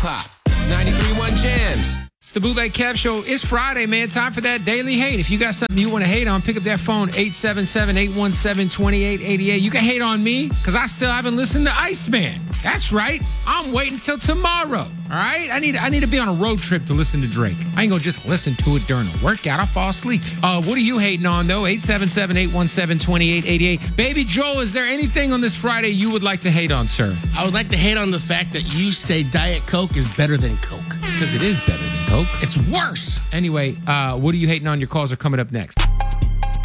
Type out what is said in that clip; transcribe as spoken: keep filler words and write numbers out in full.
hip-hop. ninety-three point one Jams. It's the Bootleg Kev Show. It's Friday, man. Time for that daily hate. If you got something you want to hate on, pick up that phone, eight seven seven, eight one seven, two eight eight eight. You can hate on me because I still haven't listened to Iceman. That's right. I'm waiting till tomorrow. All right? I need I need to be on a road trip to listen to Drake. I ain't going to just listen to it during a workout. I'll fall asleep. Uh, what are you hating on, though? eight seven seven, eight one seven, two eight eight eight. Baby Joel, is there anything on this Friday you would like to hate on, sir? I would like to hate on the fact that you say Diet Coke is better than Coke. Because it is better than Coke. It's worse. Anyway, uh, what are you hating on? Your calls are coming up next.